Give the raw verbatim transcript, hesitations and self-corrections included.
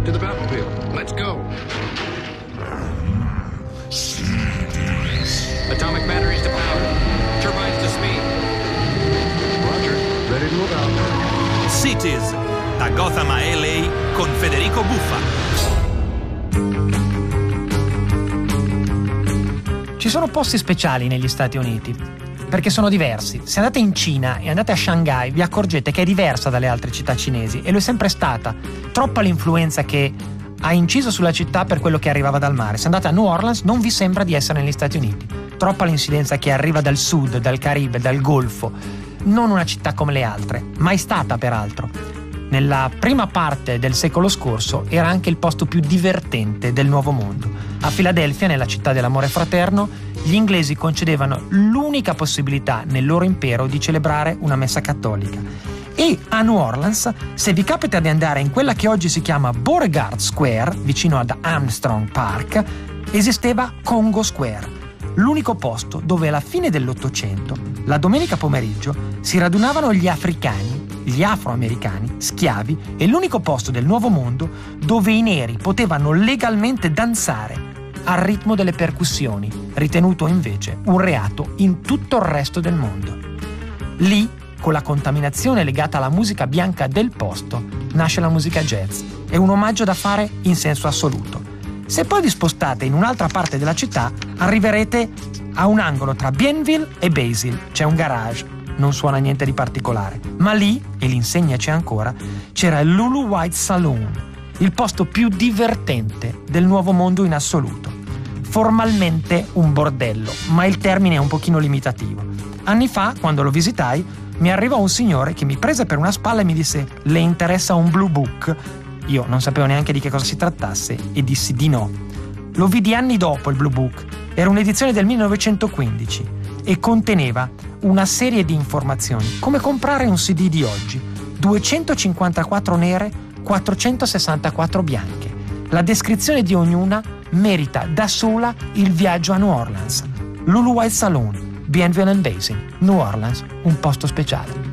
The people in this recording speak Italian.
to the Batmobile. Let's go. Atomic batteries to power. Turbines to speed. Roger. Ready to move out. Cities, da Gotham a L A con Federico Buffa. Ci sono posti speciali negli Stati Uniti, perché sono diversi. Se andate in Cina e andate a Shanghai, vi accorgete che è diversa dalle altre città cinesi, e lo è sempre stata. Troppa l'influenza che ha inciso sulla città per quello che arrivava dal mare. Se andate a New Orleans non vi sembra di essere negli Stati Uniti. Troppa l'incidenza che arriva dal sud, dal Caribe, dal Golfo. Non una città come le altre, mai stata peraltro. Nella prima parte del secolo scorso era anche il posto più divertente del Nuovo Mondo. A Filadelfia, nella città dell'amore fraterno, gli inglesi concedevano l'unica possibilità nel loro impero di celebrare una messa cattolica. E a New Orleans, se vi capita di andare in quella che oggi si chiama Beauregard Square, vicino ad Armstrong Park, esisteva Congo Square, l'unico posto dove alla fine dell'Ottocento, la domenica pomeriggio, si radunavano gli africani, gli afroamericani, schiavi, e l'unico posto del Nuovo Mondo dove i neri potevano legalmente danzare al ritmo delle percussioni, ritenuto invece un reato in tutto il resto del mondo. Lì, con la contaminazione legata alla musica bianca del posto, nasce la musica jazz. È un omaggio da fare in senso assoluto. Se poi vi spostate in un'altra parte della città, arriverete a un angolo tra Bienville e Basil. C'è un garage. Non suona niente di particolare, ma lì, e l'insegna c'è ancora, c'era il Lulu White Saloon, il posto più divertente del Nuovo Mondo in assoluto. Formalmente un bordello, ma il termine è un pochino limitativo. Anni fa, quando lo visitai, mi arrivò un signore che mi prese per una spalla e mi disse: "Le interessa un Blue Book?" Io non sapevo neanche di che cosa si trattasse e dissi di no. Lo vidi anni dopo il Blue Book, era un'edizione del millenovecentoquindici e conteneva una serie di informazioni, come comprare un C D di oggi: duecentocinquantaquattro nere, quattrocentosessantaquattro bianche. La descrizione di ognuna merita da sola il viaggio a New Orleans. Lulu White Saloon, Bienville and Basin, New Orleans, un posto speciale.